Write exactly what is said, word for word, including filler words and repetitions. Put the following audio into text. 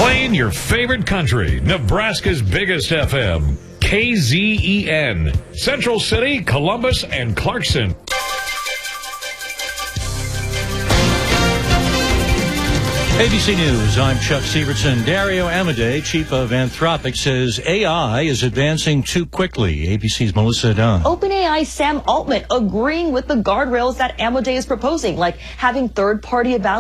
Playing your favorite country, Nebraska's biggest F M, K Z E N, Central City, Columbus, and Clarkson. A B C News, I'm Chuck Sievertson. Dario Amodei, chief of Anthropic, says A I is advancing too quickly. A B C's Melissa Dunn. OpenAI Sam Altman agreeing with the guardrails that Amodei is proposing, like having third-party evaluators